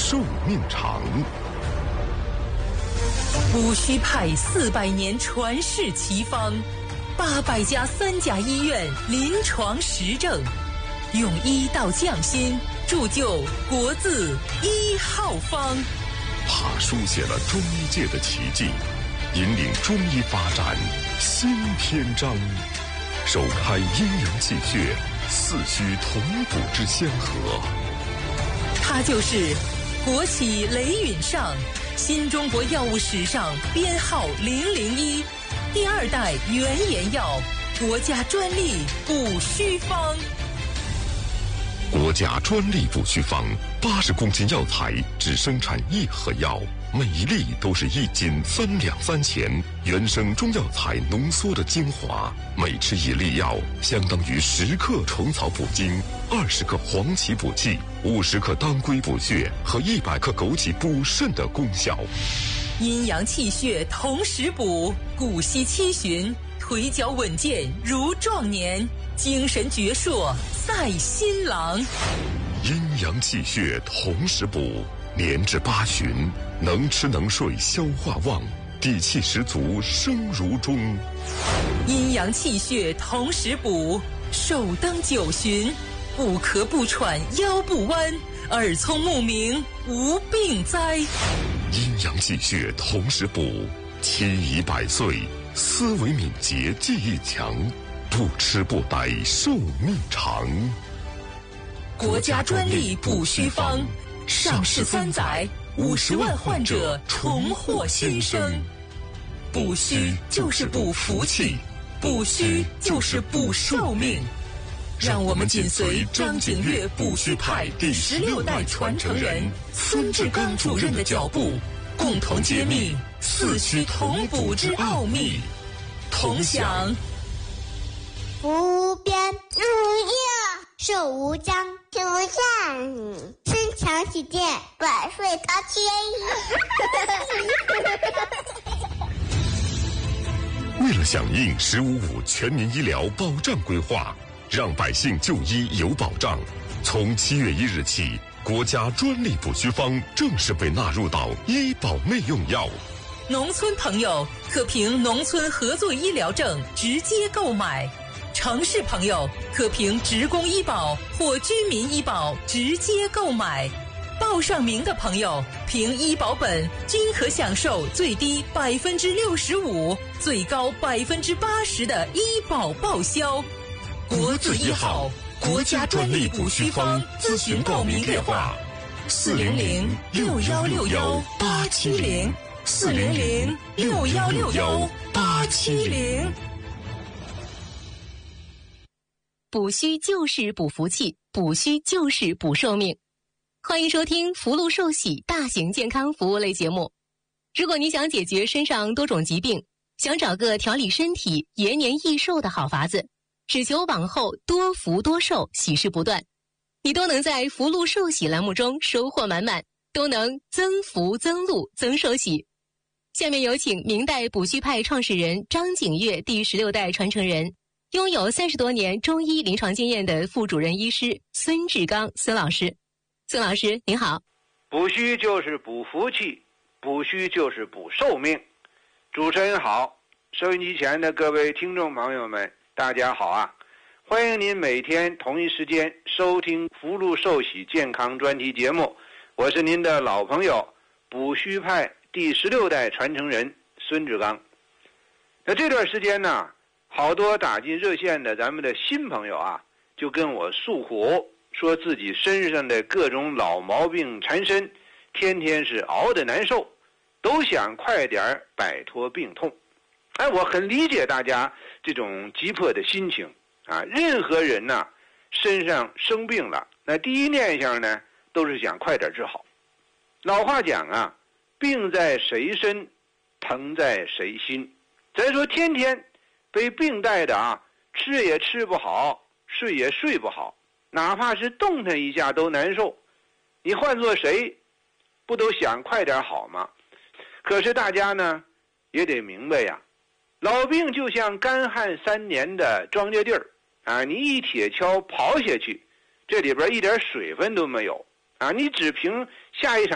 寿命长。 戊戌派400年传世奇方，800家3甲医院临床实证，用医道匠心，铸就国字1号方。 他书写了中医界的奇迹，引领中医发展新篇章，首开阴阳气血四虚同补之香河。 他就是国企雷允上，新中国药物史上编号001，第2代原研药，国家专利补虚方。 国家专利补虚方，80公斤药材只生产1盒药，每一粒都是1斤3两3钱，原生中药材浓缩的精华，每吃1粒药，相当于10克虫草补精，20克黄芪补气，50克当归补血和100克枸杞补肾的功效。 阴阳气血同时补，骨息七旬，腿脚稳健如壮年，精神矍铄赛新郎。 阴阳气血同时补，年至8旬，能吃能睡消化旺，底气十足生如钟。 阴阳气血同时补，寿登9旬，不咳不喘腰不弯，耳聪目明无病灾。 阴阳气血同时补，期已100岁，思维敏捷记忆强，不吃不呆寿命长。 国家专利补虚方，上市3载，50万患者重获新生。补虚就是补福气，补虚就是补寿命。让我们紧随张景岳补虚派第16代传承人孙志刚主任的脚步，共同揭秘四虚同补之奥秘，同享无边无涯，寿无疆，天无限，身强体健，百岁达千。 为了响应“15.5”全民医疗保障规划，让百姓就医有保障，从7月1日起，国家专利补虚方正式被纳入到医保内用药。 农村朋友可凭农村合作医疗证直接购买，城市朋友可凭职工医保或居民医保直接购买。报上名的朋友凭医保本均可享受最低65%、最高80%的医保报销。国字1号，国家专利补虚方，咨询报名电话：400-616-870，400-616-870。 补虚就是补福气，补虚就是补寿命。欢迎收听福禄寿喜大型健康服务类节目。如果你想解决身上多种疾病，想找个调理身体、延年益寿的好法子，只求往后多福多寿，喜事不断，你都能在福禄寿喜栏目中收获满满，都能增福增禄增寿喜。下面有请明代补虚派创始人张景岳第16代传承人，拥有30多年中医临床经验的副主任医师孙志刚孙老师。孙老师您好。 补虚就是补福气，补虚就是补寿命。主持人好，收音机前的各位听众朋友们大家好啊！欢迎您每天同一时间收听福禄寿喜健康专题节目，我是您的老朋友补虚派第16代传承人孙志刚。那这段时间呢，好多打进热线的咱们的新朋友啊，就跟我诉苦，说自己身上的各种老毛病缠身，天天是熬得难受，都想快点摆脱病痛。我很理解大家这种急迫的心情啊。任何人呢，身上生病了，那第一念想呢，都是想快点治好。老话讲啊，病在谁身，疼在谁心。咱说天天被病带的啊，吃也吃不好，睡也睡不好，哪怕是动弹一下都难受。你换做谁，不都想快点好吗？可是大家呢，也得明白呀，老病就像干旱3年的庄稼地儿啊，你一铁锹刨下去，这里边一点水分都没有啊，你只凭下一场